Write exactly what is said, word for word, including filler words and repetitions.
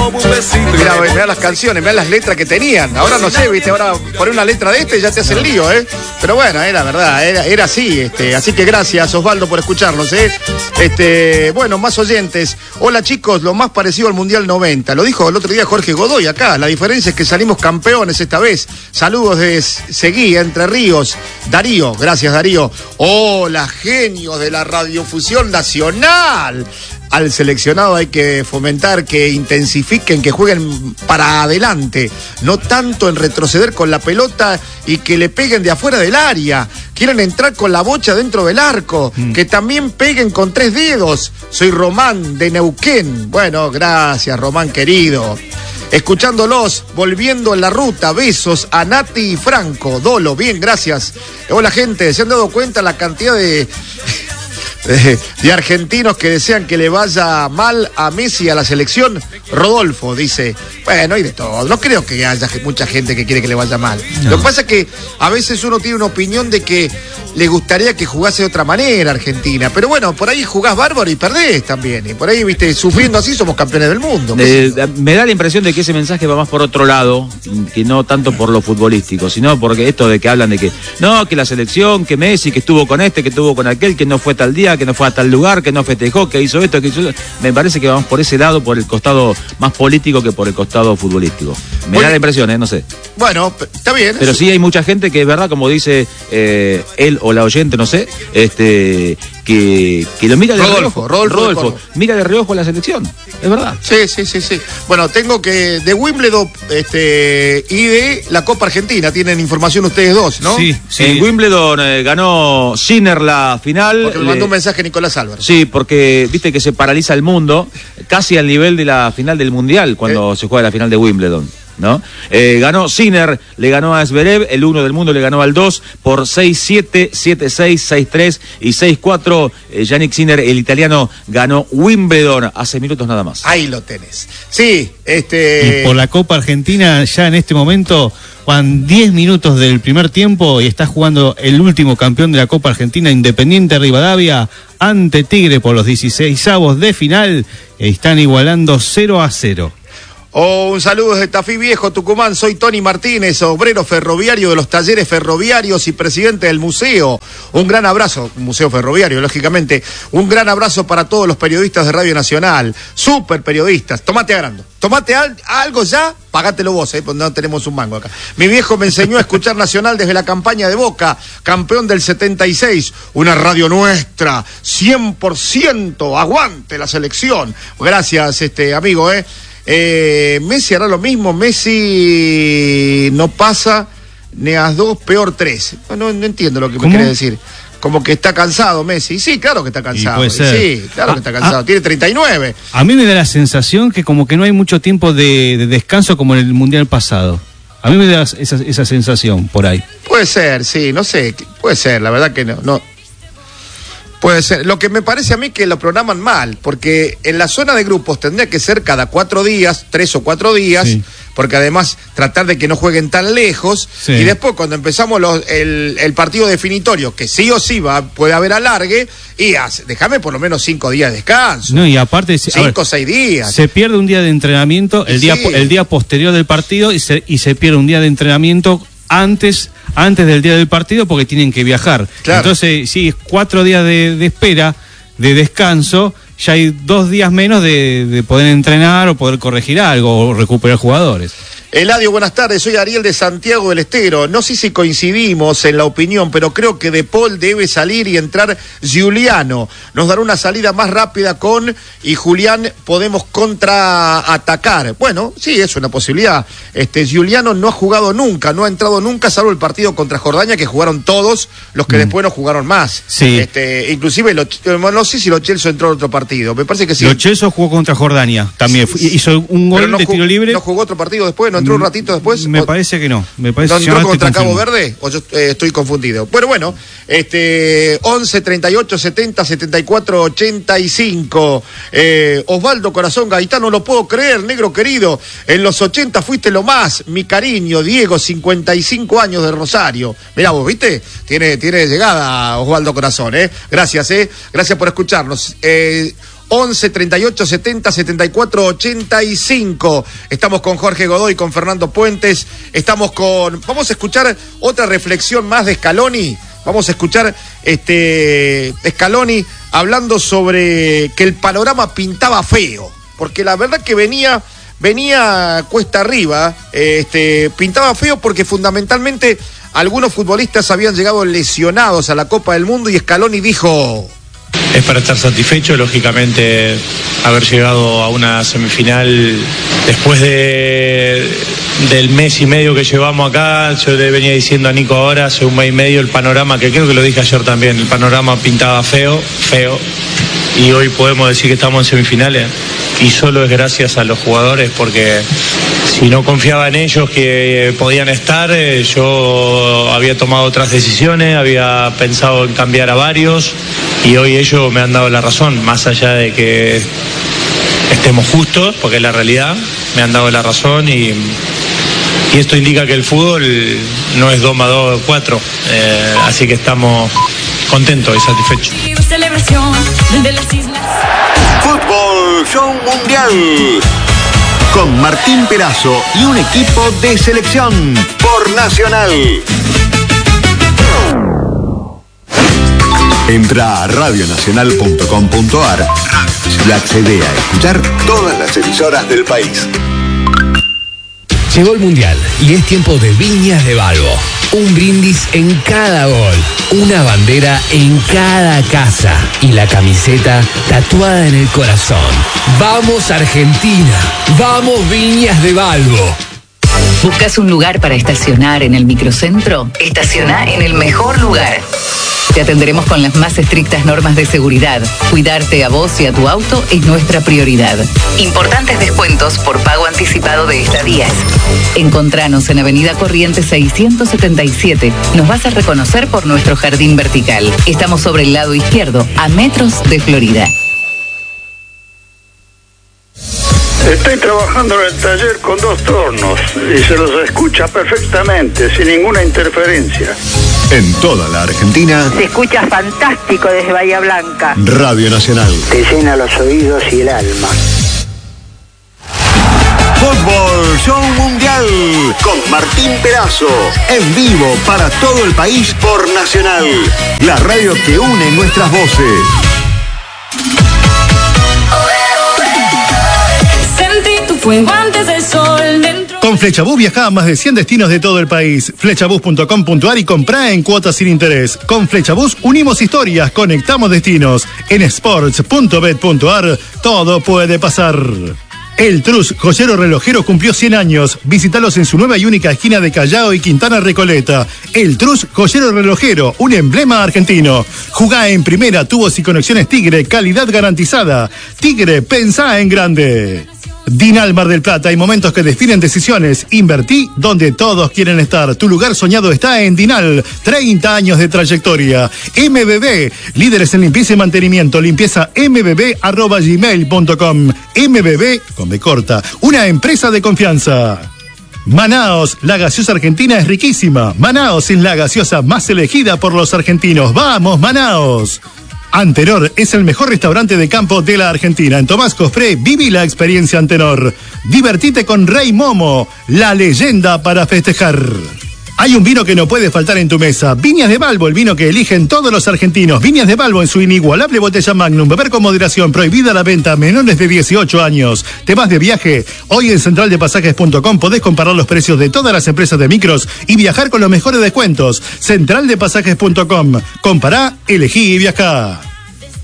como un besito. Mirá, mirá las canciones, mirá las letras que tenían. Ahora no sé, viste, ahora poner una letra de este ya te hace el lío, ¿eh? Pero bueno, era verdad, era, era así, este. Así que gracias, Osvaldo, por escucharnos, ¿eh? Este, bueno, más oyentes. Hola, chicos, lo más parecido al Mundial noventa. Lo dijo el otro día Jorge Godoy acá. La diferencia es que salimos campeones esta vez. Saludos de Seguí, Entre Ríos. Darío, gracias, Darío. Hola, genios de la radiofusión nacional. Al seleccionado hay que fomentar que intensifiquen, que jueguen para adelante, no tanto en retroceder con la pelota y que le peguen de afuera del área. Quieren entrar con la bocha dentro del arco, mm. que también peguen con tres dedos. Soy Román de Neuquén. Bueno, gracias, Román querido. Escuchándolos, volviendo en la ruta, besos a Nati y Franco. Dolo, bien, gracias. Hola, gente, ¿se han dado cuenta la cantidad de... De, de argentinos que desean que le vaya mal a Messi, a la selección? Rodolfo dice, bueno, hay de todo, no creo que haya mucha gente que quiere que le vaya mal. No. Lo que pasa es que a veces uno tiene una opinión de que le gustaría que jugase de otra manera Argentina, pero bueno, por ahí jugás bárbaro y perdés también, y por ahí, viste, sufriendo así somos campeones del mundo. Eh, me da la impresión de que ese mensaje va más por otro lado, que no tanto por lo futbolístico, sino porque esto de que hablan de que, no, que la selección, que Messi, que estuvo con este, que estuvo con aquel, que no fue tal día, que no fue a tal lugar, que no festejó, que hizo esto, que hizo... Me parece que vamos por ese lado, por el costado más político que por el costado futbolístico. Me Oye, da la impresión, ¿eh? No sé. Bueno, está bien. Pero sí hay mucha gente que es verdad, como dice eh, él o la oyente, no sé, este que, que lo mira de Rodolfo, reojo. Rodolfo, Rodolfo, Rodolfo. Mira de reojo la selección. Es verdad. Sí, sí, sí, sí. Bueno, tengo que de Wimbledon este, y de la Copa Argentina tienen información ustedes dos, ¿no? Sí, sí. En Wimbledon eh, ganó Sinner la final. Porque me mandó un mensaje Nicolás Álvarez. Sí, porque viste que se paraliza el mundo, casi al nivel de la final del Mundial, cuando ¿Eh? se juega la final de Wimbledon, ¿no? Eh, ganó Sinner, le ganó a Zverev, el uno del mundo le ganó al dos por seis siete, siete seis, seis tres y seis cuatro. Eh, Yannick Sinner, el italiano, ganó Wimbledon hace minutos nada más. Ahí lo tenés. Sí, este... Y por la Copa Argentina, ya en este momento, van diez minutos del primer tiempo y está jugando el último campeón de la Copa Argentina, Independiente Rivadavia, ante Tigre por los dieciseisavos de final. Están igualando cero a cero. Oh, un saludo desde Tafí Viejo, Tucumán. Soy Tony Martínez, obrero ferroviario de los talleres ferroviarios y presidente del museo. Un gran abrazo, Museo Ferroviario, lógicamente. Un gran abrazo para todos los periodistas de Radio Nacional. Súper periodistas. Tomate agrando. Tomate al, algo ya, pagátelo vos, eh, pues no tenemos un mango acá. Mi viejo me enseñó a escuchar Nacional desde la campaña de Boca, campeón del setenta y seis. Una radio nuestra, cien por ciento. Aguante la selección. Gracias, este amigo, eh. Eh, Messi hará lo mismo. Messi no pasa Neas dos, peor tres. No, no entiendo lo que ¿Cómo? me quiere decir. Como que está cansado Messi. Sí, claro que está cansado. Puede ser. Sí, claro ah, que está cansado. Ah, Tiene treinta y nueve. A mí me da la sensación que como que no hay mucho tiempo de, de descanso como en el Mundial pasado. A mí me da esa, esa sensación por ahí. Puede ser, sí, no sé. Puede ser, la verdad que no. no. Puede ser. Lo que me parece a mí que lo programan mal, porque en la zona de grupos tendría que ser cada cuatro días, tres o cuatro días, sí. porque además tratar de que no jueguen tan lejos, sí. y después cuando empezamos los, el, el partido definitorio, que sí o sí va, puede haber alargue, y hace, déjame por lo menos cinco días de descanso. No, y aparte... Cinco o seis días. Se pierde un día de entrenamiento, el, sí. día, el día posterior del partido, y se, y se pierde un día de entrenamiento antes... antes del día del partido porque tienen que viajar. Claro. Entonces, sí, cuatro días de, de espera, de descanso, ya hay dos días menos de, de poder entrenar o poder corregir algo o recuperar jugadores. Eladio, buenas tardes, soy Ariel de Santiago del Estero. No sé si coincidimos en la opinión, pero creo que De Paul debe salir y entrar Giuliano. Nos dará una salida más rápida con y Julián podemos contraatacar. Bueno, sí, es una posibilidad. Este Giuliano no ha jugado nunca, no ha entrado nunca, salvo el partido contra Jordania, que jugaron todos los que mm. después no jugaron más. Sí. Este, inclusive, lo, no sé si Lo Celso entró en otro partido, me parece que sí. Lo Celso jugó contra Jordania, también sí, sí. hizo un gol no de tiro libre. ¿No jugó otro partido después? ¿No entró un ratito después? Me o, parece que no. Me parece ¿No entró contra Cabo Verde? ¿O yo eh, estoy confundido? Bueno, bueno, este once, treinta y ocho, setenta, setenta y cuatro, ochenta y cinco. Eh, Osvaldo Corazón Gaitán, no lo puedo creer, negro querido. En los ochenta fuiste lo más. Mi cariño, Diego, cincuenta y cinco años de Rosario. Mirá vos, ¿viste? Tiene, tiene llegada Osvaldo Corazón, ¿eh? Gracias, ¿eh? Gracias por escucharnos. Eh... once treinta y ocho setenta setenta y cuatro ochenta y cinco. Estamos con Jorge Godoy, con Fernando Puentes. Estamos con... Vamos a escuchar otra reflexión más de Scaloni. Vamos a escuchar este Scaloni hablando sobre que el panorama pintaba feo. Porque la verdad que venía... venía cuesta arriba, este, pintaba feo porque fundamentalmente algunos futbolistas habían llegado lesionados a la Copa del Mundo y Scaloni dijo... Es para estar satisfecho, lógicamente, haber llegado a una semifinal después de, del mes y medio que llevamos acá. Yo le venía diciendo a Nico ahora, hace un mes y medio, el panorama, que creo que lo dije ayer también, el panorama pintaba feo, feo, y hoy podemos decir que estamos en semifinales. Y solo es gracias a los jugadores, porque si no confiaba en ellos que podían estar, yo había tomado otras decisiones, había pensado en cambiar a varios y hoy ellos me han dado la razón, más allá de que estemos justos, porque es la realidad, me han dado la razón y, y esto indica que el fútbol no es dos más dos, cuatro, eh, así que estamos contentos y satisfechos. Fútbol Show Mundial con Martín Perazo y un equipo de selección por Nacional. Entra a radio nacional punto com punto a r y accede a escuchar todas las emisoras del país. Llegó el Mundial y es tiempo de Viñas de Balbo. Un brindis en cada gol, una bandera en cada casa y la camiseta tatuada en el corazón. ¡Vamos Argentina! ¡Vamos Viñas de Balbo! ¿Buscas un lugar para estacionar en el microcentro? Estaciona en el mejor lugar. Te atenderemos con las más estrictas normas de seguridad. Cuidarte a vos y a tu auto es nuestra prioridad. Importantes descuentos por pago anticipado de estadías. Encontranos en Avenida Corrientes seiscientos setenta y siete. Nos vas a reconocer por nuestro jardín vertical. Estamos sobre el lado izquierdo, a metros de Florida. Estoy trabajando en el taller con dos tornos y se los escucha perfectamente, sin ninguna interferencia. En toda la Argentina se escucha fantástico desde Bahía Blanca. Radio Nacional. Te llena los oídos y el alma. Fútbol Show Mundial con Martín Perazo. En vivo para todo el país por Nacional. La radio que une nuestras voces. Antes del sol dentro... Con Flechabús viaja a más de cien destinos de todo el país. Flechabús punto com punto a r y comprá en cuotas sin interés. Con Flechabús unimos historias, conectamos destinos. En sports punto bet punto a r todo puede pasar. El Trus, joyero relojero, cumplió cien años. Visítalos en su nueva y única esquina de Callao y Quintana Recoleta. El Trus, joyero relojero, un emblema argentino. Jugá en primera, tubos y conexiones Tigre, calidad garantizada. Tigre, pensá en grande. Dinal Mar del Plata, hay momentos que definen decisiones. Invertí donde todos quieren estar. Tu lugar soñado está en Dinal. treinta años de trayectoria. M B B, líderes en limpieza y mantenimiento. Limpieza m b b arroba gmail punto com. M B B, con B corta, una empresa de confianza. Manaos, la gaseosa argentina es riquísima. Manaos es la gaseosa más elegida por los argentinos. ¡Vamos, Manaos! Antenor es el mejor restaurante de campo de la Argentina. En Tomás Cofré, viví la experiencia Antenor. Divertite con Rey Momo, la leyenda para festejar. Hay un vino que no puede faltar en tu mesa. Viñas de Balbo, el vino que eligen todos los argentinos. Viñas de Balbo en su inigualable botella Magnum. Beber con moderación. Prohibida la venta a menores de dieciocho años. ¿Te vas de viaje? Hoy en central de pasajes punto com podés comparar los precios de todas las empresas de micros y viajar con los mejores descuentos. central de pasajes punto com. Compará, elegí y viajá.